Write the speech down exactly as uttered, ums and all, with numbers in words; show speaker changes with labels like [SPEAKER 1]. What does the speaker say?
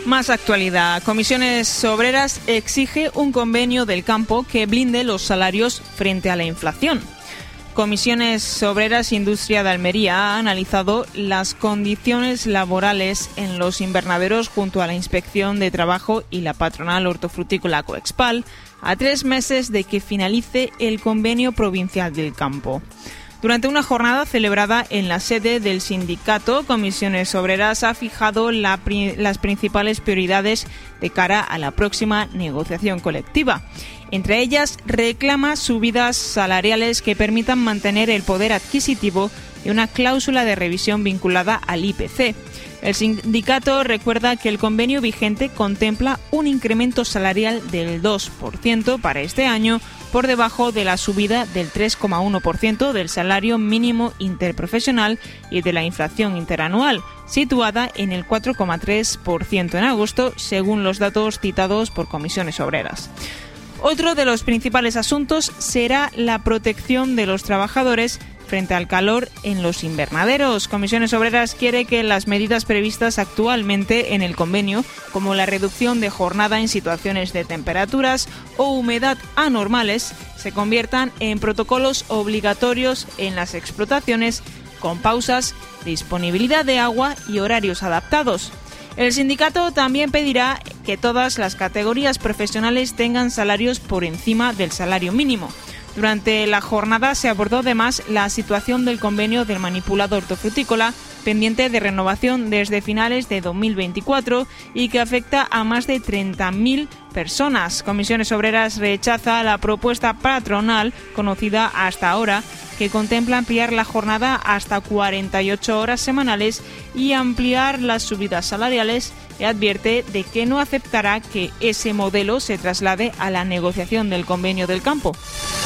[SPEAKER 1] Más actualidad. Comisiones Obreras exige un convenio del campo que blinde los salarios frente a la inflación. Comisiones Obreras Industria de Almería ha analizado las condiciones laborales en los invernaderos junto a la Inspección de Trabajo y la patronal hortofrutícola Coexpal a tres meses de que finalice el convenio provincial del campo. Durante una jornada celebrada en la sede del sindicato, Comisiones Obreras ha fijado la, las principales prioridades de cara a la próxima negociación colectiva. Entre ellas, reclama subidas salariales que permitan mantener el poder adquisitivo y una cláusula de revisión vinculada al I P C. El sindicato recuerda que el convenio vigente contempla un incremento salarial del dos por ciento para este año, por debajo de la subida del tres coma uno por ciento del salario mínimo interprofesional y de la inflación interanual, situada en el cuatro coma tres por ciento en agosto, según los datos citados por Comisiones Obreras. Otro de los principales asuntos será la protección de los trabajadores frente al calor en los invernaderos. Comisiones Obreras quiere que las medidas previstas actualmente en el convenio, como la reducción de jornada en situaciones de temperaturas o humedad anormales, se conviertan en protocolos obligatorios en las explotaciones, con pausas, disponibilidad de agua y horarios adaptados. El sindicato también pedirá que todas las categorías profesionales tengan salarios por encima del salario mínimo. Durante la jornada se abordó además la situación del convenio del manipulado hortofrutícola, pendiente de renovación desde finales de dos mil veinticuatro y que afecta a más de treinta mil personas. Comisiones Obreras rechaza la propuesta patronal conocida hasta ahora, que contempla ampliar la jornada hasta cuarenta y ocho horas semanales y ampliar las subidas salariales, y advierte de que no aceptará que ese modelo se traslade a la negociación del convenio del campo.